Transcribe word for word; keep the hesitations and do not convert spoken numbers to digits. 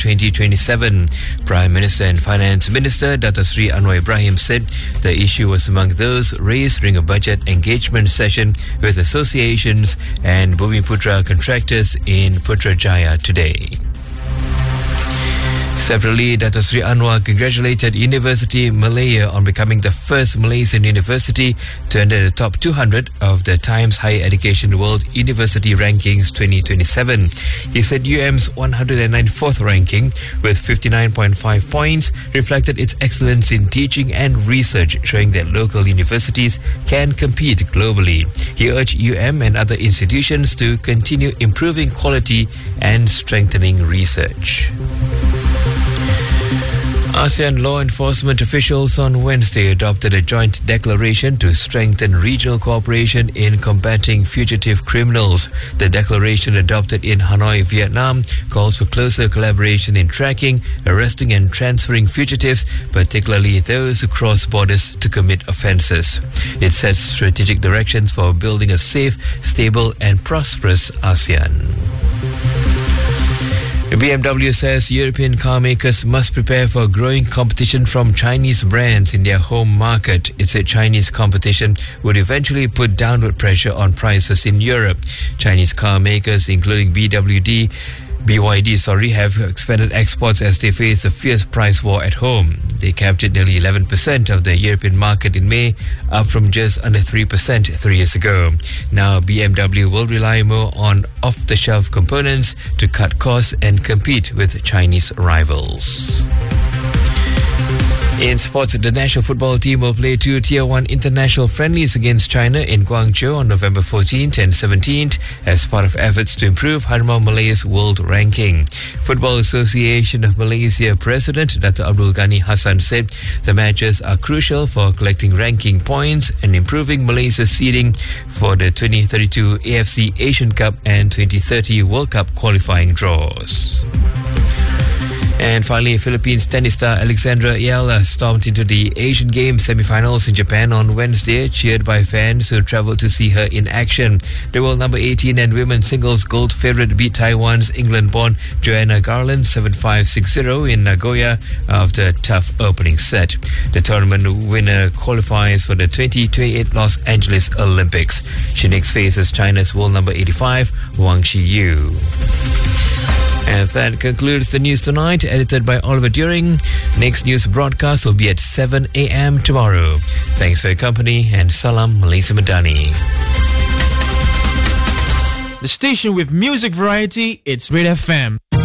twenty twenty-seven. Prime Minister and Finance Minister Dato Sri Anwar Ibrahim said the issue was among those raised during a budget engagement session with associations and Bumiputra contractors in Putrajaya today. Separately, Dato Sri Anwar congratulated University Malaya on becoming the first Malaysian university to enter the top two hundred of the Times Higher Education World University Rankings twenty twenty-seven. He said U M's one hundred ninety-fourth ranking with fifty-nine point five points reflected its excellence in teaching and research, showing that local universities can compete globally. He urged U M and other institutions to continue improving quality and strengthening research. ASEAN law enforcement officials on Wednesday adopted a joint declaration to strengthen regional cooperation in combating fugitive criminals. The declaration, adopted in Hanoi, Vietnam, calls for closer collaboration in tracking, arresting and transferring fugitives, particularly those who cross borders to commit offences. It sets strategic directions for building a safe, stable and prosperous ASEAN. B M W says European car makers must prepare for growing competition from Chinese brands in their home market. It said Chinese competition would eventually put downward pressure on prices in Europe. Chinese car makers, including B W D, B Y D, sorry, have expanded exports as they face a fierce price war at home. They captured nearly eleven percent of the European market in May, up from just under three percent three years ago. Now, B M W will rely more on off-the-shelf components to cut costs and compete with Chinese rivals. In sports, the national football team will play two Tier one international friendlies against China in Guangzhou on November fourteenth and seventeenth as part of efforts to improve Harimau Malaya's world ranking. Football Association of Malaysia President Dato Abdul Ghani Hassan said the matches are crucial for collecting ranking points and improving Malaysia's seeding for the twenty thirty-two A F C Asian Cup and twenty thirty World Cup qualifying draws. And finally, Philippines tennis star Alexandra Yala stormed into the Asian Games semi-finals in Japan on Wednesday, cheered by fans who travelled to see her in action. The world number eighteen and women's singles gold favourite beat Taiwan's England-born Joanna Garland seven five six zero in Nagoya after a tough opening set. The tournament winner qualifies for the twenty twenty-eight Los Angeles Olympics. She next faces China's world number eighty-five, Wang Shiyu. And that concludes the news tonight, edited by Oliver During. Next news broadcast will be at seven a.m. tomorrow. Thanks for your company and Salam Malaysia Madani. The station with music variety, it's Red F M.